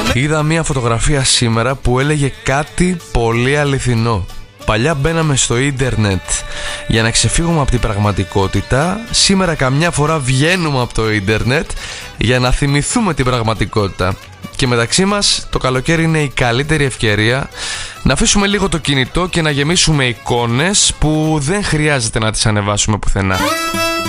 Είδα μια φωτογραφία σήμερα που έλεγε κάτι πολύ αληθινό. Παλιά μπαίναμε στο ίντερνετ για να ξεφύγουμε από την πραγματικότητα. Σήμερα καμιά φορά βγαίνουμε από το ίντερνετ για να θυμηθούμε την πραγματικότητα. Και μεταξύ μας το καλοκαίρι είναι η καλύτερη ευκαιρία να αφήσουμε λίγο το κινητό και να γεμίσουμε εικόνες που δεν χρειάζεται να τις ανεβάσουμε πουθενά.